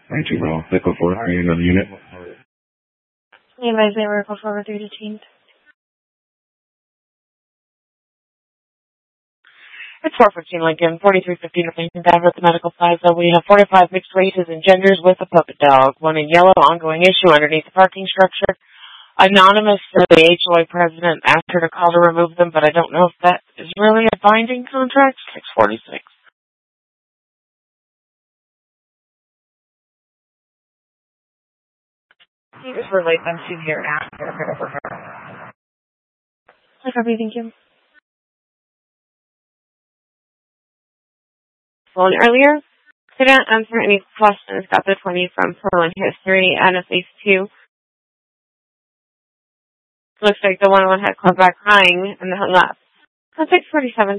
92, bro. Echo 4, are you another unit? Anyways, they were Echo 4 with 3 detained. It's 415 Lincoln, 4315 Lincoln Ave at the Medical Plaza. We have 45 mixed races and genders with a puppet dog. One in yellow, ongoing issue underneath the parking structure. Anonymous, the HOA president asked her to call to remove them, but I don't know if that is really a binding contract. 646. You just relate them to your after over her. Okay, thank you. Phone earlier. Didn't answer any questions. Got the 20 from Pearl in history and a phase 2. Looks like the one had called back crying and hung up. 647.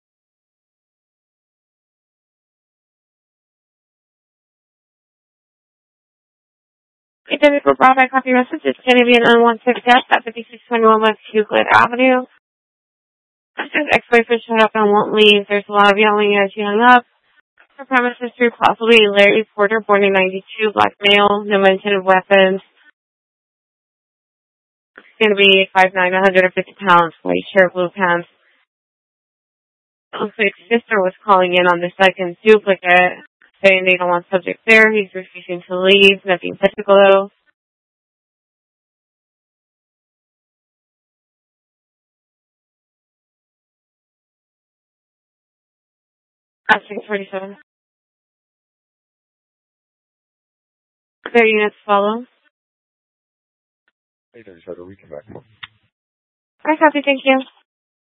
Identical brought copy message. It's going to be an unwanted guest at 5621 West Euclid Avenue. Ex-boyfriend showed up and won't leave. There's a lot of yelling as she hung up. Her premise history, possibly Larry Porter, born in 92, black male, no mention of weapons. It's going to be 5'9", 150 pounds, white shirt, blue pants. It looks like his sister was calling in on the second duplicate, saying they don't want subject there. He's refusing to leave. Nothing physical, though. At 647. Their units follow. 830, we can back up. All right, copy. Thank you.